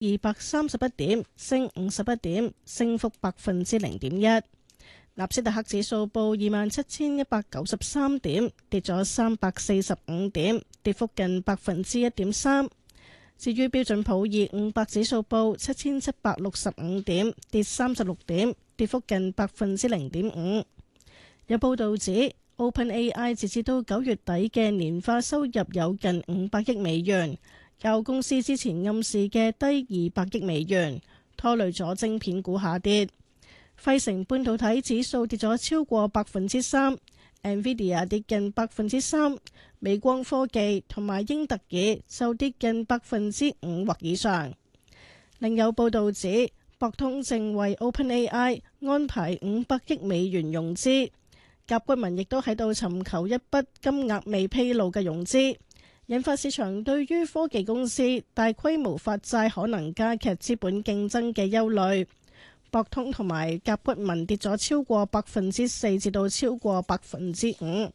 231點，升51點，升幅0.1%。納斯達克指數報27,193點，跌咗345點，跌幅近1.3%。至於標準普爾500指數報7,765點，跌36點，跌幅近0.5%。有報道指，OpenAI 截至到9月底嘅年化收入有近500億美元，較公司之前暗示嘅低200億美元，拖累咗晶片股下跌。費城半導體指數跌咗超過3%，NVIDIA 跌近3%，美光科技同埋英特爾就跌近5%或以上。另有報道指，博通正為 OpenAI 安排500億美元融資，甲骨文亦都喺度尋求一筆金額未披露嘅融資，引發市場對於科技公司大規模發債可能加劇資本競爭嘅憂慮。博通同埋甲骨文跌咗超過4%至到超過5%。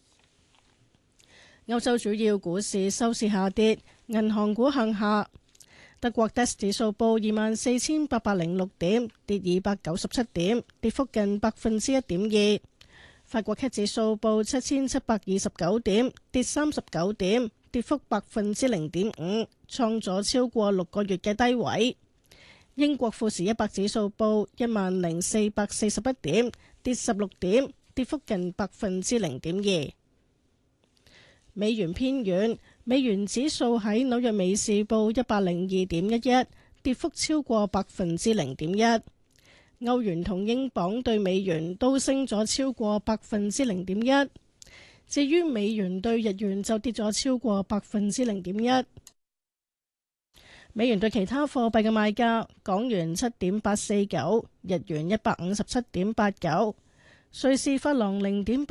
歐洲主要股市收市下跌，銀行股向下。德國 DAX 指數報24,806點，跌297點，跌幅近1.2%。法國 CAC 指數報7,729點，跌39點，跌幅0.5%，創咗超過6個月嘅低位。英國富時100指數報10,441點，跌16點，跌幅近0.2%。美元偏軟，美元指數喺紐約美市報102.11，跌幅超過0.1%。歐元同英鎊對美元都升咗超過0.1%，至於美元對日元就跌咗超過0.1%。美元對其他貨幣嘅賣價：港元7.849，日元157.89，瑞士法郎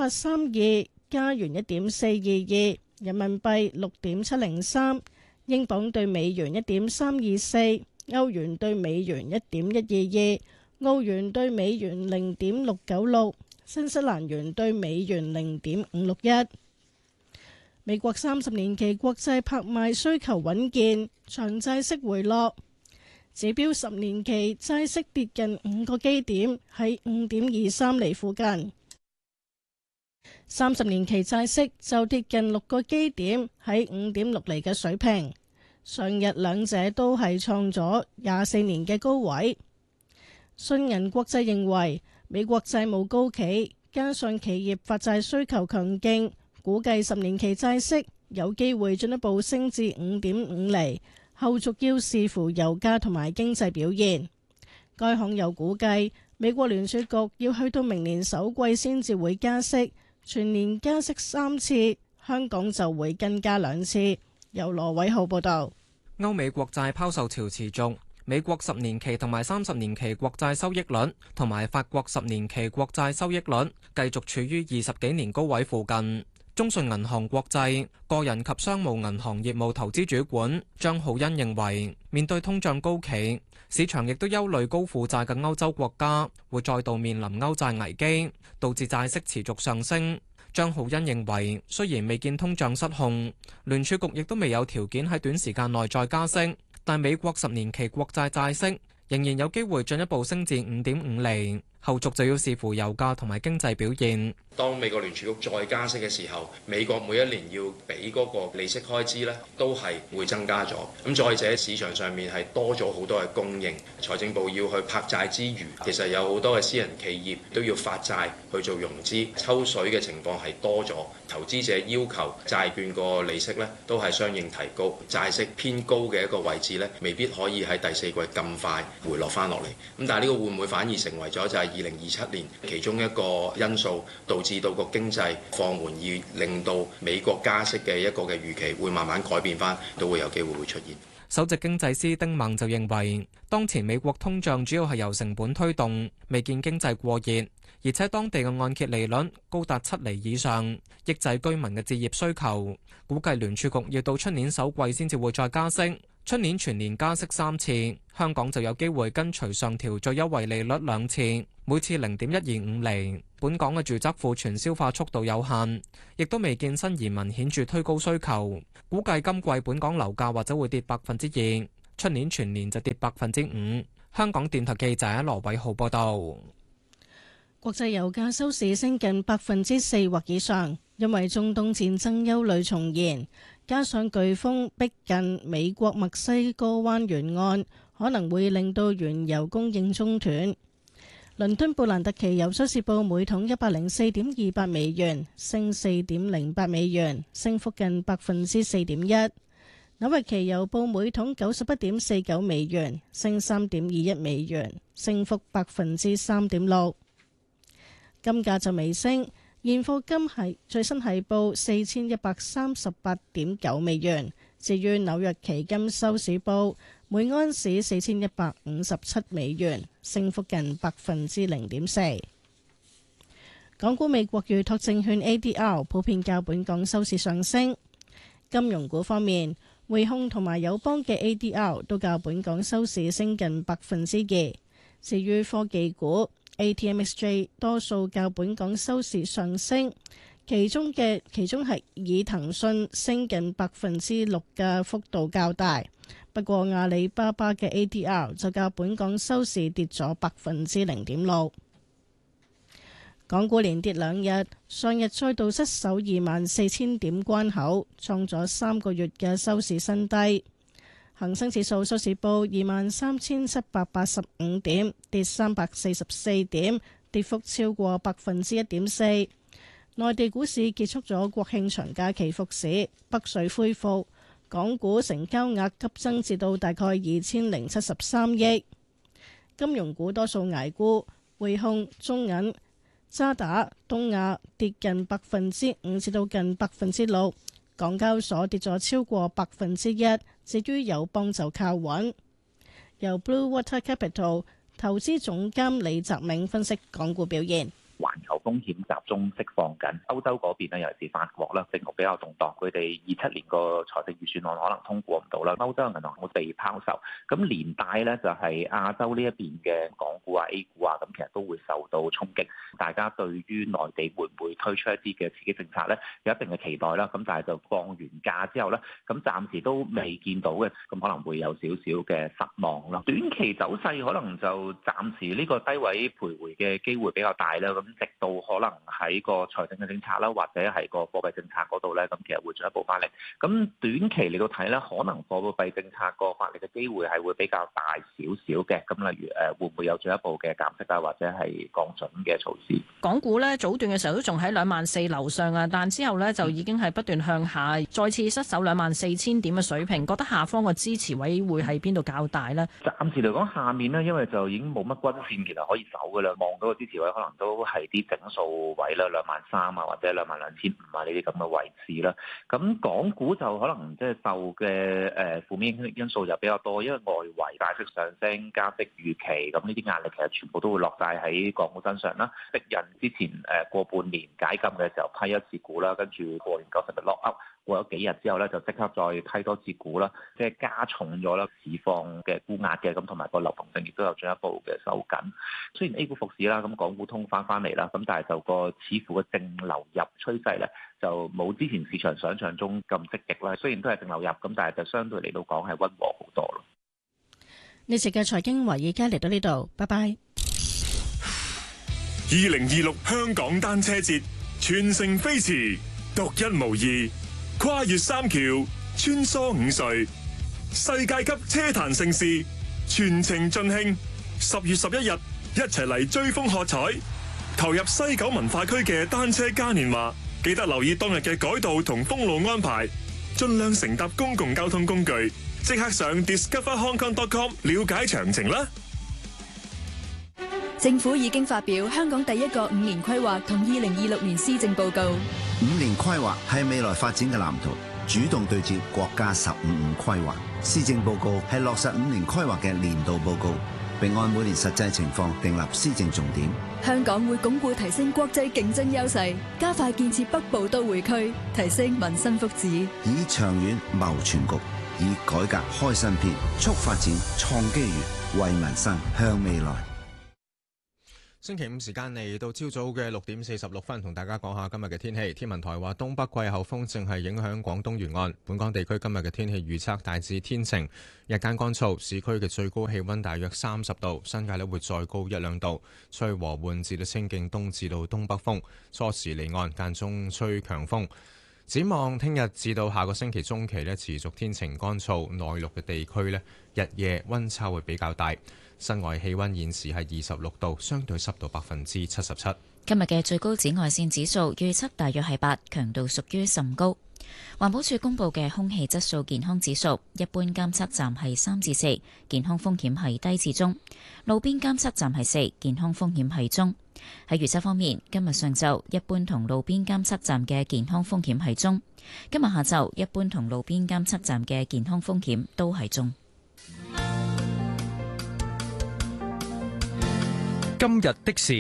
0.832，加元1.422，人民幣6.703，英鎊對美元1.324，歐元對美元1.122，澳元對美元0.696，新西蘭元對美元0.561。美國30年期國債拍賣需求穩健，長債息回落，指標10年期債息跌近5個基點，喺5.23厘附近。30年期債息就跌近6個基點，喺5.6厘嘅水平。上日兩者都係創咗24年嘅高位。信銀國際認為，美國債務高企，加上企業發債需求強勁，估計10年期債息有機會進一步升至5.5厘，後續要視乎油價同埋經濟表現。該行又估計，美國聯儲局要去到明年首季先至會加息，全年加息3次，香港就會跟加2次。由羅偉浩報導。 歐美國債拋售潮持續，美國10年期同埋30年期國債收益率同埋法國10年期國債收益率繼續處於20幾年高位附近。中信銀行國際個人及商務銀行業務投資主管張浩恩認為，面對通脹高企，市場亦都憂慮高負債嘅歐洲國家會再度面臨歐債危機，導致債息持續上升。張浩恩認為，雖然未見通脹失控，聯儲局亦都未有條件喺短時間內再加息，但美國10年期國債債息仍然有機會進一步升至5.5厘，後續就要視乎油價同埋經濟表現。 當美國聯儲局再加息嘅時候，美國每一年要俾嗰個利息開支呢，都係會增加咗。咁再者，市場上面係多咗好多嘅供應，財政部要去拍債之餘，其實有好多嘅私人企業都要發債去做融資，抽水嘅情況係多咗。投資者要求債券個利息呢，都係相應提高，債息偏高嘅一個位置呢，未必可以喺第四季咁快回落翻落嚟。咁但係呢個會唔會反而成為咗就係2027年其中一個因素，導致到個經濟放緩，而令到美國加息嘅一個嘅預期會慢慢改變翻，都會有機會會出現。 首席經濟師丁孟就認為，當前美國通脹主要係由成本推動，未見經濟過熱，而且當地嘅按揭利率高達7厘以上，抑制居民嘅置業需求。估計聯儲局要到出年首季先至會再加息，出年全年加息3次。香港就有機會跟隨上調最優惠利率2次，每次0.125厘。本港嘅住宅庫存消化速度有限，亦都未見新移民顯著推高需求。估計今季本港樓價或者會跌2%， 出年全年就跌5%。香港電台記者羅偉浩報道。 國際油價收市升近4%或以上，因為中東戰爭憂慮重現，加上颶風逼近美國墨西哥灣沿岸，可能會令到原油供應中斷。倫敦布蘭特期油收市報每桶104.28美元，升4.08美元，升幅近4.1%。紐約期油報每桶91.49美元，升3.21美元，升幅3.6%。金價就微升，現貨金最新係報4138.9美元。至於紐約期金收市報每盎司4157美元，升幅近0.4%。港股美國預託證券 ADR 普遍較本港收市上升。金融股方面，匯控同埋友邦嘅 ADR 都較本港收市升近2%。至於科技股， ATMXJ 多數較本港收市上升，其中係以騰訊升近6%嘅幅度較大。不過阿里巴巴嘅 ADR 就較本港收市跌咗0.6%。港股連跌2日，上日再度失守24,000點關口，創咗3個月嘅收市新低。恒生指數收市報23,785點，跌344點，跌幅超過1.4%。內地股市結束咗國慶長假期復市，北水恢復，港股成交額急增至到大概2,073億。金融股多數捱沽，匯控、中銀、渣打、東亞跌近5%至到近6%。港交所跌咗超過1%，至於友邦就靠穩。由 Blue Water Capital 投資總監李澤銘分析港股表現。 環球風險集中釋放緊，歐洲嗰邊咧，尤其是法國啦，政局比較動盪，佢哋27年個財政預算案可能通過唔到啦，歐洲銀行會被拋售，咁連帶咧就係亞洲呢一邊嘅港股啊、A 股啊，咁其實都會受到衝擊。大家對於內地會唔會推出一啲嘅刺激政策咧，有一定嘅期待啦。咁但係就放完假之後咧，咁暫時都未見到嘅，咁可能會有少少嘅失望咯。短期走勢可能就暫時呢個低位徘徊嘅機會比較大啦。咁直到可能喺個財政嘅政策啦，或者係個貨幣政策嗰度咧，咁其實會進一步發力。咁短期嚟到睇咧，可能貨幣政策個發力嘅機會係會比較大少少嘅。咁例如會唔會有進一步嘅減息啊，或者係降準嘅措施？ 港股咧早段嘅時候都仲喺24,000樓上啊，但之後咧就已經係不斷向下，再次失守24,000點嘅水平。覺得下方個支持位會喺邊度較大咧？ 暫時嚟講，下面咧，因為就已經冇乜均線，其實可以走噶啦。望到個支持位可能都係啲整數位啦，23,000啊，或者22,500啊呢啲咁嘅位置啦。咁港股就可能即係受嘅負面因素就比較多，因為外圍大息上升、加息預期，咁呢啲壓力其實全部都會落晒喺港股身上啦。逼人之前過半年解禁嘅時候批一次股啦，跟住過完90日 lock up，過咗幾日之後咧就即刻再批多次股啦，即係加重咗啦市況嘅沽壓嘅，咁同埋個流動性亦都有進一步嘅收緊。雖然 A 股復市啦，咁港股通翻嚟啦，咁但係就個似乎個淨流入趨勢咧就冇之前市場想象中咁積極啦。雖然都係淨流入，咁但係就相對嚟到講係溫和好多咯。 呢次嘅財經華爾街嚟到呢度，拜拜。 2026香港單車節全城飛馳，獨一無二，跨越3橋，穿梭5隧，世界級車壇盛事，全程盡興。10月11日，一齊嚟追風喝彩，投入西九文化區嘅單車嘉年華。記得留意當日嘅改道同封路安排，盡量乘搭公共交通工具。即刻上 discoverhongkong.com 了解詳情啦！ 政府已經發表香港第一個5年規劃同2026年施政報告。 5年規劃係未來發展嘅藍圖，主動對接國家15五規劃。施政報告係落實5年規劃嘅年度報告，並按每年實際情況訂立施政重點。 香港會鞏固提升國際競爭優勢，加快建設北部都會區，提升民生福祉， 以長遠謀全局，以改革開新篇，促發展創機遇，為民生向未來。 星期五時間嚟到朝早嘅6:46，同大家講下今日嘅天氣。天文台話東北季候風正係影響廣東沿岸，本港地區今日嘅天氣預測大致天晴，日間乾燥，市區嘅最高氣溫大約30度，新界會再高1-2度，吹和緩至到清勁東至到東北風，初時離岸，間中吹強風。展望聽日至到下個星期中期持續天晴乾燥，內陸嘅地區日夜溫差會比較大。室外氣溫現時係26度，相對濕度77%。 今日嘅最高紫外線指數預測大約係8，強度屬於甚高。環保署公布嘅空氣質素健康指數，一般監測站係3至4，健康風險係低至中；路邊監測站係4，健康風險係中。喺預測方面，今日上晝一般同路邊監測站嘅健康風險係中；今日下晝一般同路邊監測站嘅健康風險都係中。 今日的事，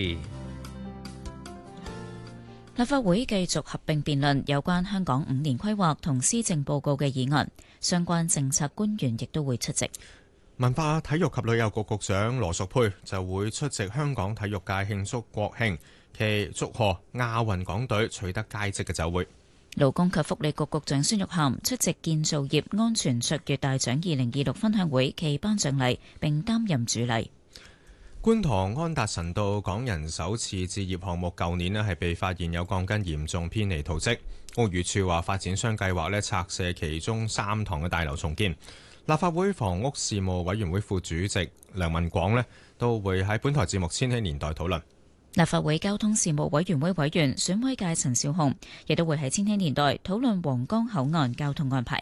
立法會繼續合併辯論有關香港5年規劃同施政報告嘅議案，相關政策官員亦都會出席。 文化體育及旅遊局局長羅淑佩就會出席香港體育界慶祝國慶暨祝賀亞運港隊取得佳績嘅酒會。 勞工及福利局局長孫玉菡出席建造業安全卓越大獎2026分享會暨頒獎禮，並擔任主禮。 觀塘安達臣道港人首次置業項目舊年係被發現有鋼筋嚴重偏離圖則，屋宇署話發展商計劃拆卸其中3幢嘅大樓重建。立法會房屋事務委員會副主席梁文廣都會喺本台節目《千禧年代》討論。 立法會交通事務委員會委員選委界陳紹雄亦都會喺《千禧年代》討論皇崗口岸交通安排。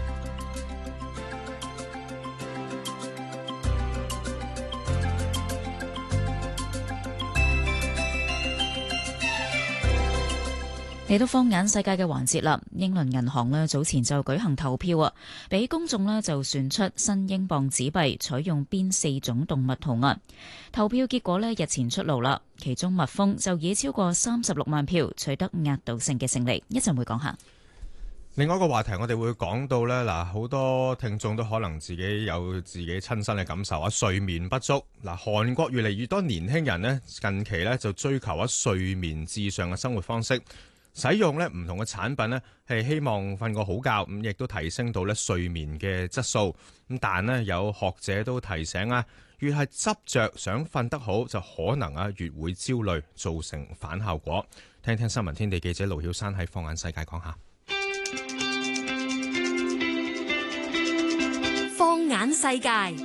嚟到放眼世界嘅環節啦，英倫銀行早前就舉行投票啊，俾公眾就選出新英鎊紙幣採用邊4種動物圖案。投票結果日前出爐啦，其中蜜蜂就以超過36萬票取得壓倒性嘅勝利。一陣會講下。 另外一個話題，我哋會講到好多聽眾都可能自己有自己親身嘅感受啊，睡眠不足。韓國越嚟越多年輕人近期就追求睡眠至上嘅生活方式。使用唔同嘅產品係希望瞓個好覺，咁亦都提升到睡眠嘅質素。咁但有學者都提醒越係執着想瞓得好，就可能越會焦慮，造成反效果。聽聽新聞天地記者盧曉珊喺放眼世界講下。 放眼世界，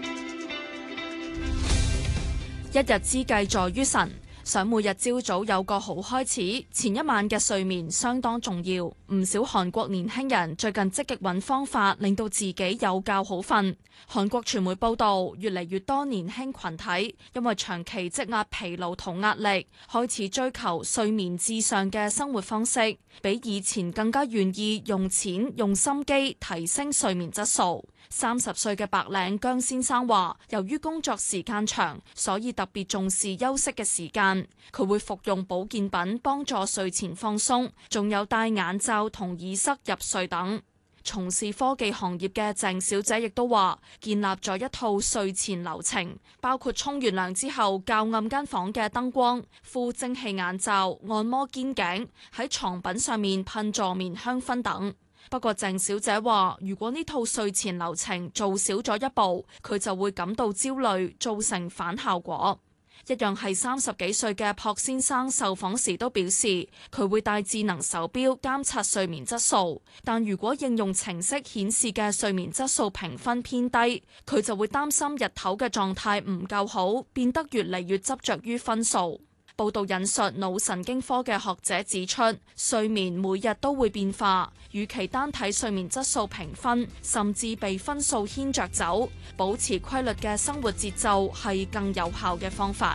一日之計在於晨。想每日朝早有個好開始，前一晚嘅睡眠相當重要。唔少韓國年輕人最近積極揾方法，令到自己有覺好瞓。韓國傳媒報道，越嚟越多年輕群體因為長期積壓疲勞同壓力，開始追求睡眠至上嘅生活方式，比以前更加願意用錢用心機提升睡眠質素。30歲嘅白領姜先生話，由於工作時間長，所以特別重視休息嘅時間。佢會服用保健品幫助睡前放鬆，仲有戴眼罩同耳塞入睡等。從事科技行業嘅鄭小姐亦都話，建立咗一套睡前流程，包括沖完涼之後較暗間房嘅燈光、敷蒸氣眼罩、按摩肩頸、喺床品上面噴助眠香薰等。不過鄭小姐話，如果呢套睡前流程做少咗一步，佢就會感到焦慮，造成反效果。一樣係30幾歲嘅朴先生受訪時都表示，佢會戴智能手錶監察睡眠質素，但如果應用程式顯示嘅睡眠質素評分偏低，佢就會擔心日頭嘅狀態唔夠好，變得越嚟越執着於分數。報道引述腦神經科嘅學者指出，睡眠每日都會變化，與其單睇睡眠質素評分，甚至被分數牽着走，保持規律嘅生活節奏係更有效嘅方法。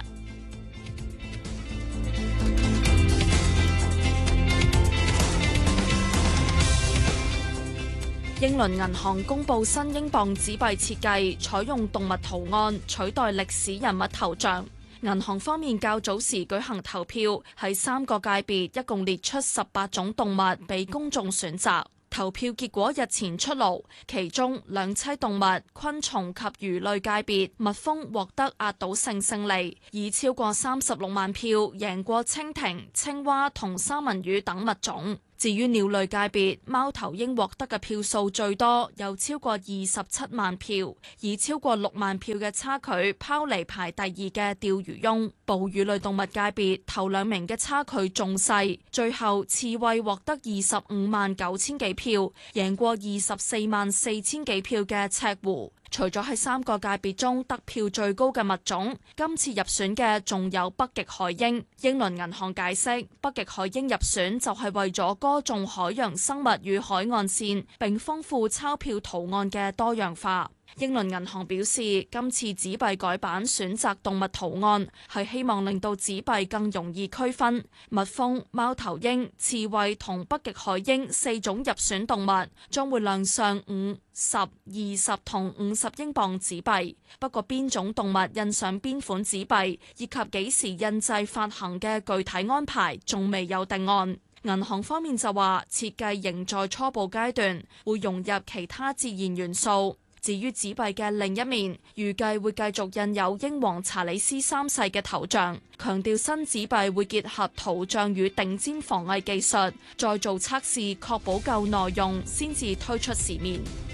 英倫銀行公布新英鎊紙幣設計，採用動物圖案取代歷史人物頭像。銀行方面較早時舉行投票，喺3個界別一共列出18種動物俾公眾選擇。 投票結果日前出爐，其中兩棲動物、昆蟲及魚類界別，蜜蜂獲得壓倒性勝利，以超過36萬票贏過蜻蜓、青蛙同三文魚等物種。至於鳥類界別，貓頭鷹獲得嘅票數最多，有超過27萬票，以超過6萬票嘅差距拋離排第二嘅釣魚翁。哺乳類動物界別頭兩名嘅差距仲細，最後刺蝟獲得25萬9千幾票，贏過24萬4千幾票嘅赤狐。除咗喺3個界別中得票最高嘅物種，今次入選嘅仲有北極海鷹。英倫銀行解釋，北極海鷹入選就係為咗歌頌海洋生物與海岸線，並豐富鈔票圖案嘅多樣化。英倫銀行表示，今次紙幣改版選擇動物圖案，係希望令到紙幣更容易區分。蜜蜂、貓頭鷹、刺蝟同北極海鷹4種入選動物將會亮相5、10、20同50英鎊紙幣。不過邊種動物印上邊款紙幣，以及幾時印製發行嘅具體安排，仲未有定案。銀行方面就話，設計仍在初步階段，會融入其他自然元素。至於紙幣嘅另一面，預計會繼續印有英皇查理斯3世嘅頭像，強調新紙幣會結合圖像與頂尖防偽技術，再做測試，確保夠耐用先至推出市面。